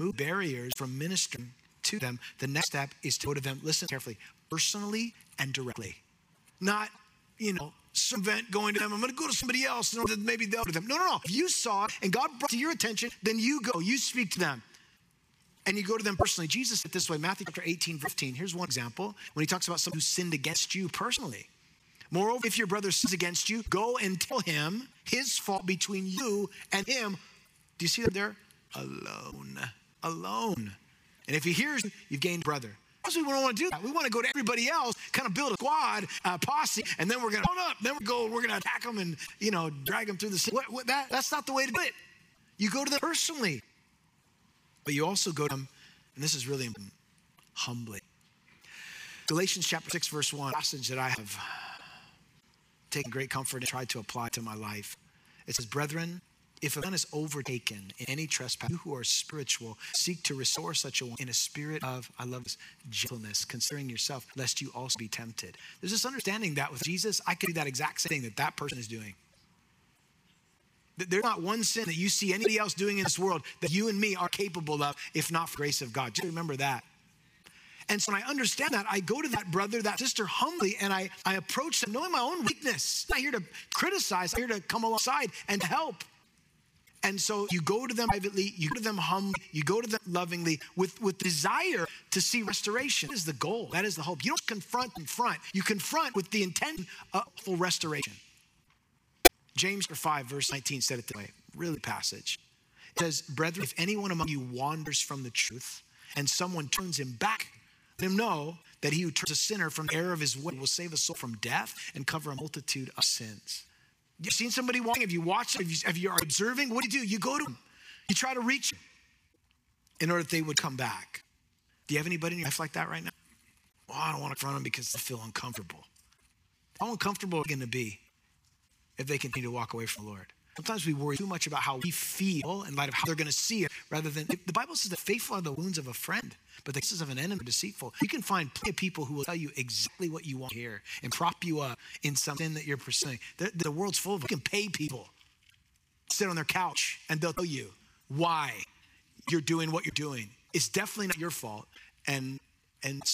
remove barriers from ministering to them, the next step is to go to them, listen carefully, personally and directly. Not, some event going to them, I'm going to go to somebody else, and maybe they'll go to them. No. If you saw it and God brought it to your attention, then you go, you speak to them. And you go to them personally. Jesus said this way, Matthew chapter 18, 15. Here's one example when he talks about someone who sinned against you personally. Moreover, if your brother sins against you, go and tell him his fault between you and him. Do you see that there? Alone. And if he hears you, you've gained a brother. We don't want to do that. We want to go to everybody else, kind of build a squad, posse, and then we're going to hold up. Then we're going to attack them and, drag them through the city. That's not the way to do it. You go to them personally. But you also go to them, and this is really important, humbly. Galatians chapter 6, verse 1, a passage that I have taken great comfort and tried to apply to my life. It says, brethren, if a man is overtaken in any trespass, you who are spiritual, seek to restore such a one in a spirit of, I love this, gentleness, considering yourself, lest you also be tempted. There's this understanding that with Jesus, I could do that exact same thing that person is doing. There's not one sin that you see anybody else doing in this world that you and me are capable of, if not for the grace of God. Just remember that. And so when I understand that, I go to that brother, that sister humbly, and I approach them knowing my own weakness. I'm not here to criticize, I'm here to come alongside and to help. And so you go to them privately, you go to them humbly, you go to them lovingly with desire to see restoration. That is the goal. That is the hope. You don't confront. You confront with the intent of full restoration. James 5, verse 19 said it this way, really passage. It says, brethren, if anyone among you wanders from the truth and someone turns him back, let him know that he who turns a sinner from the error of his way will save a soul from death and cover a multitude of sins. You've seen somebody walking, have you watched, have you are observing, what do? You go to them. You try to reach them in order that they would come back. Do you have anybody in your life like that right now? Well, I don't want to confront them because they feel uncomfortable. How uncomfortable are they going to be if they continue to walk away from the Lord? Sometimes we worry too much about how we feel in light of how they're going to see it, rather than, the Bible says that faithful are the wounds of a friend, but the kisses of an enemy are deceitful. You can find plenty of people who will tell you exactly what you want to hear and prop you up in some sin that you're pursuing. The world's full of it. You can pay people, sit on their couch, and they'll tell you why you're doing what you're doing. It's definitely not your fault. And